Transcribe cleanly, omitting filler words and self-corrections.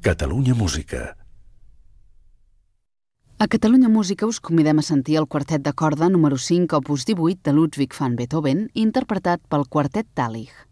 Catalunya Música. A Catalunya Música us convidem a sentir el quartet de corda número 5, opus 18 de Ludwig van Beethoven, interpretat pel Quartet Talig.